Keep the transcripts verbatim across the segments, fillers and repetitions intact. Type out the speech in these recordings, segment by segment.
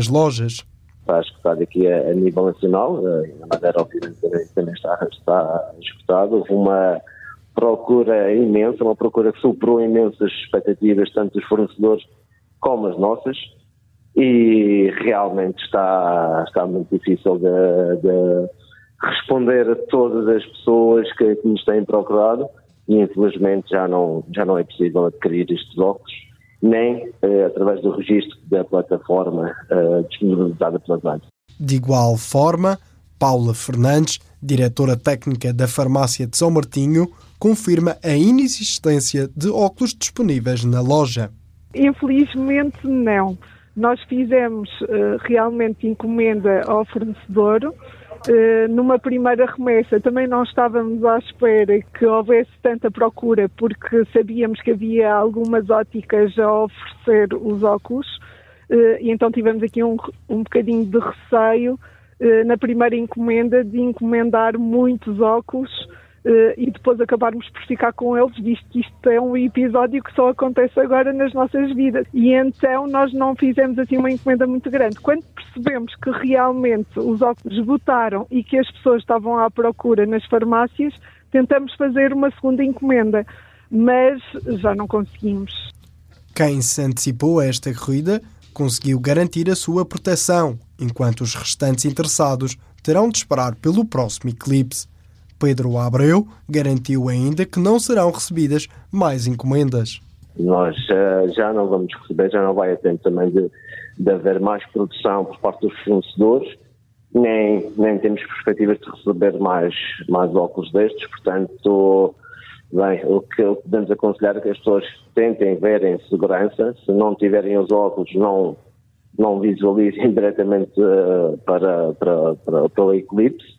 as lojas. Acho que está aqui a, a nível nacional, a Madeira obviamente também, também está, está esgotado. Houve uma procura imensa, uma procura que superou imensas expectativas, tanto dos fornecedores como as nossas, e realmente está, está muito difícil de, de responder a todas as pessoas que, que nos têm procurado, e infelizmente já não, já não é possível adquirir estes óculos, nem eh, através do registro da plataforma eh, disponibilizada pela Advance. De igual forma, Paula Fernandes, diretora técnica da farmácia de São Martinho, confirma a inexistência de óculos disponíveis na loja. Infelizmente não. Nós fizemos uh, realmente encomenda ao fornecedor. Uh, numa primeira remessa também não estávamos à espera que houvesse tanta procura, porque sabíamos que havia algumas óticas a oferecer os óculos, uh, e então tivemos aqui um, um bocadinho de receio uh, na primeira encomenda de encomendar muitos óculos uh, e depois acabarmos por ficar com eles, visto que isto é um episódio que só acontece agora nas nossas vidas. E então nós não fizemos assim uma encomenda muito grande. Quando percebemos que realmente os óculos esgotaram e que as pessoas estavam à procura nas farmácias, tentamos fazer uma segunda encomenda, mas já não conseguimos. Quem se antecipou a esta corrida conseguiu garantir a sua proteção, enquanto os restantes interessados terão de esperar pelo próximo eclipse. Pedro Abreu garantiu ainda que não serão recebidas mais encomendas. Nós uh, já não vamos receber, já não vai a tempo também de, de haver mais produção por parte dos fornecedores, nem, nem temos perspectivas de receber mais, mais óculos destes, portanto, bem, o que podemos aconselhar é que as pessoas tentem ver em segurança, se não tiverem os óculos, não, não visualizem diretamente uh, para, para, para, para o eclipse.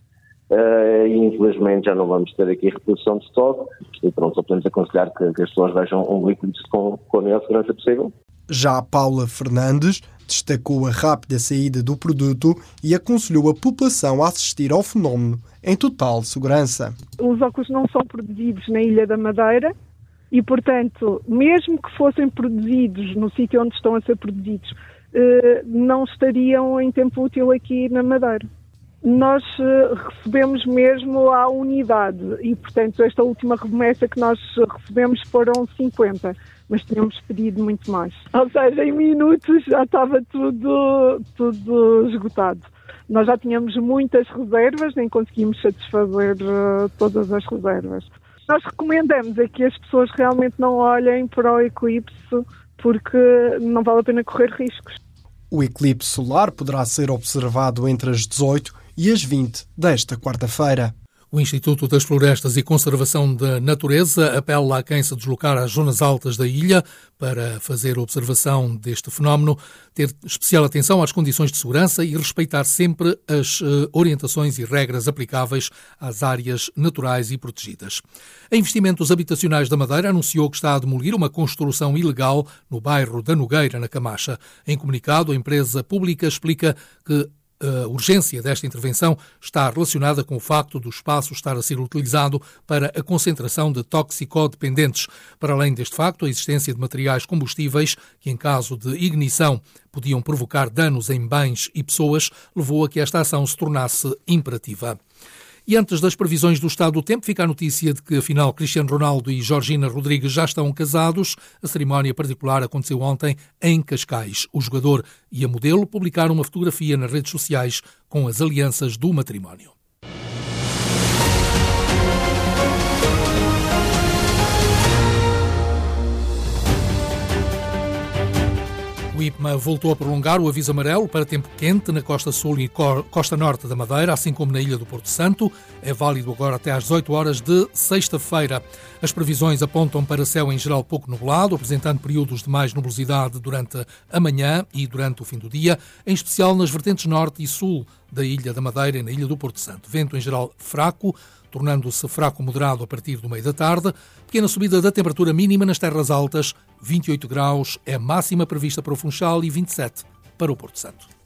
Uh, e infelizmente já não vamos ter aqui reposição de estoque, e pronto, só podemos aconselhar que, que as pessoas vejam um eclipse com, com a maior segurança possível. Já a Paula Fernandes destacou a rápida saída do produto e aconselhou a população a assistir ao fenómeno em total segurança. Os óculos não são produzidos na Ilha da Madeira e, portanto, mesmo que fossem produzidos no sítio onde estão a ser produzidos, uh, não estariam em tempo útil aqui na Madeira. Nós uh, recebemos mesmo à unidade e, portanto, esta última remessa que nós recebemos foram cinquenta, mas tínhamos pedido muito mais. Ou seja, em minutos já estava tudo, tudo esgotado. Nós já tínhamos muitas reservas, nem conseguimos satisfazer uh, todas as reservas. Nós recomendamos é que as pessoas realmente não olhem para o eclipse, porque não vale a pena correr riscos. O eclipse solar poderá ser observado entre as dezoito e as vinte desta quarta-feira. O Instituto das Florestas e Conservação da Natureza apela a quem se deslocar às zonas altas da ilha para fazer observação deste fenómeno, ter especial atenção às condições de segurança e respeitar sempre as uh, orientações e regras aplicáveis às áreas naturais e protegidas. A Investimentos Habitacionais da Madeira anunciou que está a demolir uma construção ilegal no bairro da Nogueira, na Camacha. Em comunicado, a empresa pública explica que a urgência desta intervenção está relacionada com o facto do espaço estar a ser utilizado para a concentração de toxicodependentes. Para além deste facto, a existência de materiais combustíveis que, em caso de ignição, podiam provocar danos em bens e pessoas, levou a que esta ação se tornasse imperativa. E antes das previsões do estado do tempo, fica a notícia de que, afinal, Cristiano Ronaldo e Georgina Rodrigues já estão casados. A cerimónia particular aconteceu ontem em Cascais. O jogador e a modelo publicaram uma fotografia nas redes sociais com as alianças do matrimónio. O I P M A voltou a prolongar o aviso amarelo para tempo quente na costa sul e costa norte da Madeira, assim como na ilha do Porto Santo. É válido agora até às dezoito horas de sexta-feira. As previsões apontam para céu em geral pouco nublado, apresentando períodos de mais nubosidade durante a manhã e durante o fim do dia, em especial nas vertentes norte e sul da ilha da Madeira e na ilha do Porto Santo. Vento em geral fraco, tornando-se fraco moderado a partir do meio da tarde. Pequena subida da temperatura mínima nas terras altas, vinte e oito graus é a máxima prevista para o Funchal e vinte e sete para o Porto Santo.